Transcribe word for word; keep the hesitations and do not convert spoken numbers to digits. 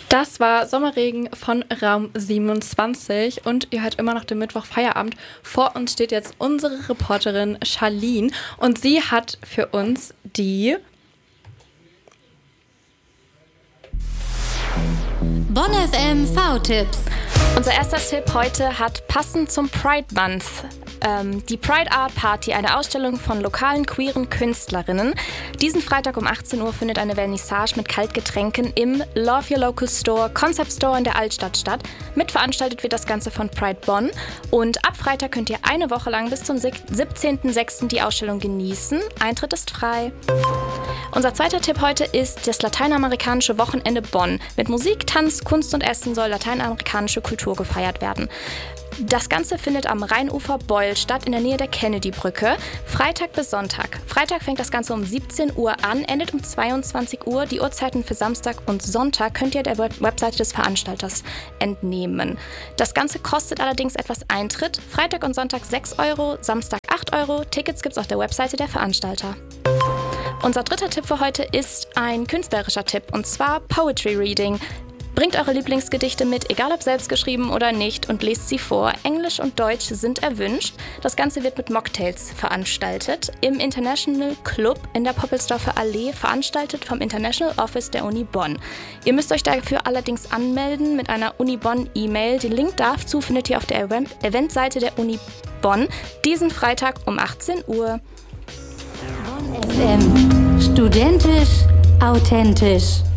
Das war Sommerregen von Raum siebenundzwanzig und ihr hört immer noch den Mittwoch Feierabend. Vor uns steht jetzt unsere Reporterin Charlene und sie hat für uns die Bonn F M V-Tipps. Unser erster Tipp heute hat passend zum Pride Month ähm, die Pride Art Party, eine Ausstellung von lokalen queeren Künstlerinnen. Diesen Freitag um achtzehn Uhr findet eine Vernissage mit Kaltgetränken im Love Your Local Store, Concept Store in der Altstadt statt. Mitveranstaltet wird das Ganze von Pride Bonn und ab Freitag könnt ihr eine Woche lang bis zum siebzehnten sechsten die Ausstellung genießen. Eintritt ist frei. Unser zweiter Tipp heute ist das lateinamerikanische Wochenende Bonn. Mit Musik, Tanz, Kunst und Essen soll lateinamerikanische Kultur gefeiert werden. Das Ganze findet am Rheinufer Beul statt, in der Nähe der Kennedy-Brücke, Freitag bis Sonntag. Freitag fängt das Ganze um siebzehn Uhr an, endet um zweiundzwanzig Uhr. Die Uhrzeiten für Samstag und Sonntag könnt ihr der Webseite des Veranstalters entnehmen. Das Ganze kostet allerdings etwas Eintritt. Freitag und Sonntag sechs Euro, Samstag acht Euro. Tickets gibt's auf der Webseite der Veranstalter. Unser dritter Tipp für heute ist ein künstlerischer Tipp, und zwar Poetry Reading. Bringt eure Lieblingsgedichte mit, egal ob selbst geschrieben oder nicht, und lest sie vor. Englisch und Deutsch sind erwünscht. Das Ganze wird mit Mocktails veranstaltet im International Club in der Poppelsdorfer Allee, veranstaltet vom International Office der Uni Bonn. Ihr müsst euch dafür allerdings anmelden mit einer Uni Bonn E-Mail. Den Link dazu findet ihr auf der Eventseite der Uni Bonn diesen Freitag um achtzehn Uhr. Bonn F M. Studentisch, authentisch.